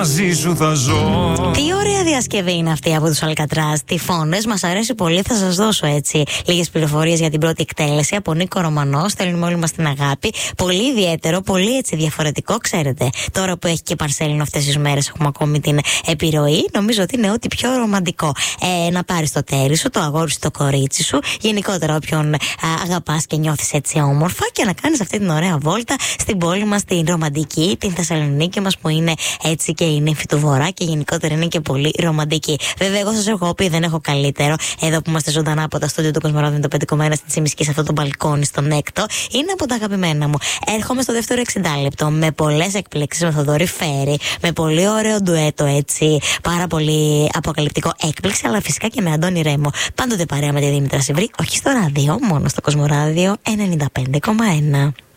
Μαζί σου θα ζω. Τι ωραία διασκευή είναι αυτή από τους Αλκατράζ. Τυφώνες, μας αρέσει πολύ. Θα σας δώσω έτσι λίγες πληροφορίες για την πρώτη εκτέλεση από Νίκο Ρωμανό. Στέλνουμε όλοι μας την αγάπη. Πολύ ιδιαίτερο, πολύ έτσι διαφορετικό. Ξέρετε, τώρα που έχει και Παρσέλινο αυτές τις μέρες, έχουμε ακόμη την επιρροή. Νομίζω ότι είναι ό,τι πιο ρομαντικό. Να πάρεις το τέρι σου, το αγόρι σου, το κορίτσι σου. Γενικότερα, όποιον αγαπάς και νιώθεις έτσι όμορφα, και να κάνεις αυτή την ωραία βόλτα στην πόλη μας, την ρομαντική, την Θεσσαλονίκη μας, που είναι έτσι και η νύφη του Βορρά και γενικότερα είναι και πολύ ρομαντική. Βέβαια, εγώ σας έχω πει, δεν έχω καλύτερο. Εδώ που είμαστε ζωντανά από τα στούντιο του Κοσμοράδιο το 5,1 στην Τσιμισκή, σε αυτό το μπαλκόνι στον έκτο, είναι από τα αγαπημένα μου. Έρχομαι στο δεύτερο 60 λεπτό με πολλές εκπλήξεις, με Θοδωρή Φέρη, με πολύ ωραίο ντουέτο έτσι, πάρα πολύ αποκαλυπτικό έκπληξη, αλλά φυσικά και με Αντώνη Ρέμο. Πάντοτε παρέα με τη Δήμητρα Σιβρή, όχι στο ράδιο, μόνο στο Κοσμοράδιο 95,1.